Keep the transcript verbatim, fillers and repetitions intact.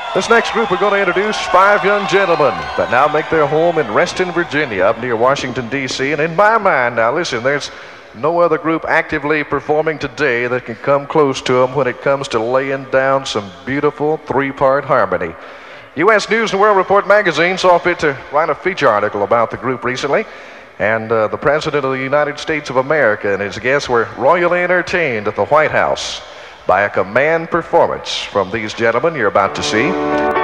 This next group we're going to introduce five young gentlemen that now make their home in Reston, Virginia, up near Washington, D C And in my mind, now listen, there's no other group actively performing today that can come close to them when it comes to laying down some beautiful three-part harmony. U S News and World Report magazine saw fit to write a feature article about the group recently, and uh, the President of the United States of America and his guests were royally entertained at the White House by a command performance from these gentlemen you're about to see.